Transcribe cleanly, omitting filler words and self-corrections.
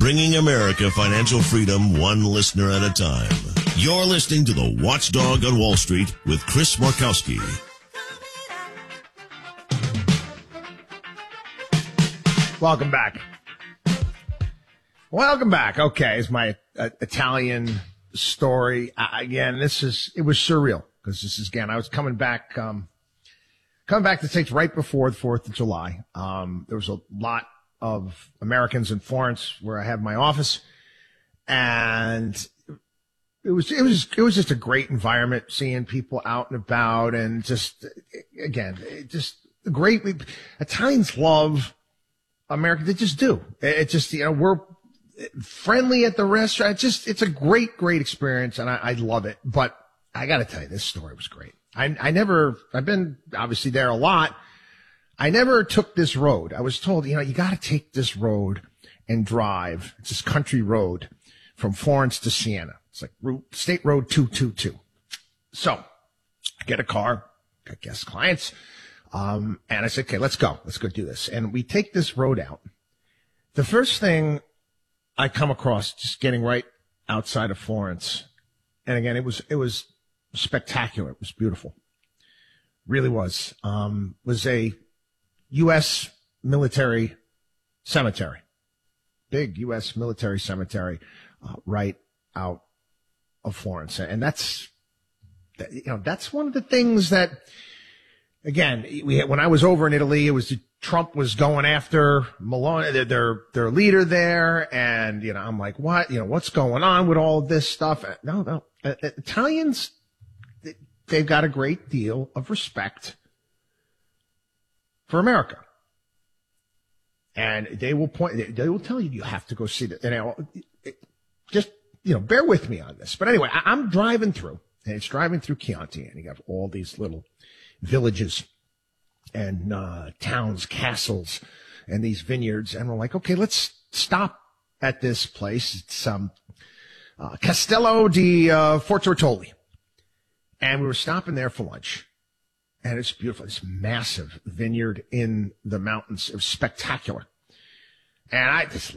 bringing America financial freedom one listener at a time. You're listening to The Watchdog on Wall Street with Chris Markowski. Welcome back. Welcome back. Okay, it's my Italian story. Again, it was surreal because I was coming back to the States right before the 4th of July. There was a lot of Americans in Florence where I have my office, and it was just a great environment, seeing people out and about, and just great. Italians love America. They just do. It just, we're friendly at the restaurant. It's a great experience, and I love it. But I got to tell you, this story was great. I've been obviously there a lot. I never took this road. I was told, you got to take this road and drive. It's this country road from Florence to Siena. It's like State Road 222. So I get a car, got guest clients. And I said, okay, let's go do this. And we take this road out. The first thing I come across, just getting right outside of Florence. And again, it was spectacular. It was beautiful. Really was. Was a U.S. military cemetery. Big U.S. military cemetery, right out of Florence. And that's one of the things that, again, when I was over in Italy, it was Trump was going after Meloni, their leader there, and I'm like, what? What's going on with all this stuff? No, Italians, they've got a great deal of respect for America, and they will tell you have to go see that. Just bear with me on this. But anyway, I'm driving through, and it's driving through Chianti, and you have all these little villages and towns, castles, and these vineyards. And we're like, okay, let's stop at this place. It's Castello di Fortortoli. And we were stopping there for lunch. And it's beautiful. This massive vineyard in the mountains. It was spectacular. And this